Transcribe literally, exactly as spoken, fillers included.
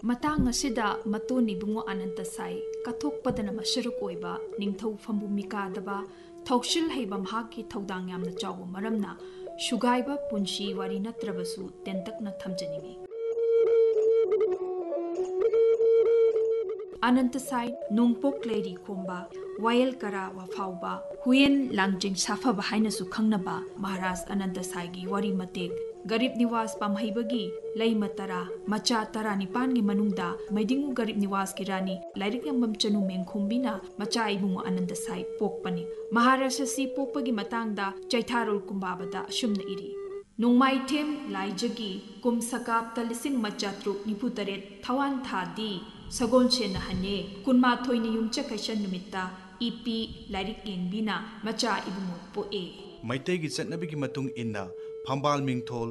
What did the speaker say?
Matang asida matoni bungo Ananta Sai kathok padana masharuk oiba ningthau fambu mikadaba thaushil heiba mahaki thaudang yamna chawba maramna shugaiba punshi wari natrabasu tentakna thamjaningi. Ananta Sai nongpok leiri khomba wayel kara wafauba huyen langjing safa bahaina su khangnaba Maharaj Ananta Sai gi wari matek Garib Niwas pamhaibagi lay matara macha tara nipan gi manungda maidingu Garib Niwas ki rani lairik yambam chanu mengkhumbina macha ibungu Ananta Sai pokpani Maharaj si pokpagi matangda chaitharul kumbabada ashumna iri nongmai them laijagi kum sakap talising macha truk niputaret thawan thadi sagol chena hane kunma thoini yumcha kaishan numitta ipi lairik yengbina macha ibungu poe Maitegi chatnabigi matung inna Phambal Mingthol